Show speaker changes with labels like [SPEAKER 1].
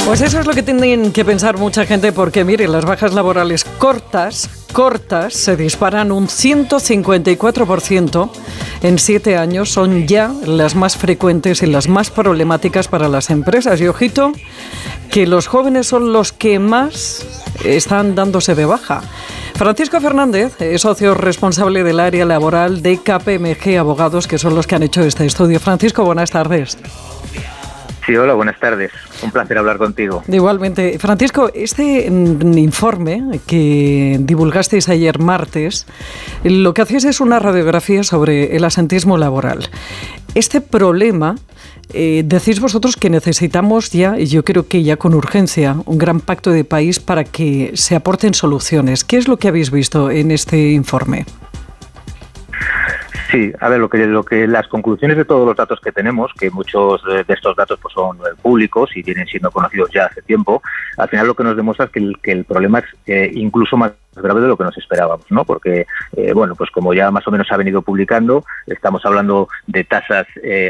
[SPEAKER 1] Pues eso es lo que tienen que pensar mucha gente, porque mire, las bajas laborales cortas se disparan un 154% en 7 años, son ya las más frecuentes y las más problemáticas para las empresas. Y ojito, que los jóvenes son los que más están dándose de baja. Francisco Fernández es socio responsable del área laboral de KPMG Abogados, que son los que han hecho este estudio. Francisco, buenas tardes.
[SPEAKER 2] Sí, hola, buenas tardes. Un placer hablar contigo.
[SPEAKER 1] Igualmente. Francisco, este informe que divulgasteis ayer martes, lo que hacéis es una radiografía sobre el asentismo laboral. Este problema, decís vosotros que necesitamos ya, y yo creo que ya con urgencia, un gran pacto de país para que se aporten soluciones. ¿Qué es lo que habéis visto en este informe?
[SPEAKER 2] Sí, a ver, lo que las conclusiones de todos los datos que tenemos, que muchos de estos datos pues son públicos y vienen siendo conocidos ya hace tiempo, al final lo que nos demuestra es que el problema es incluso más grave de lo que nos esperábamos, ¿no? Porque, bueno, pues como ya más o menos ha venido publicando, estamos hablando de tasas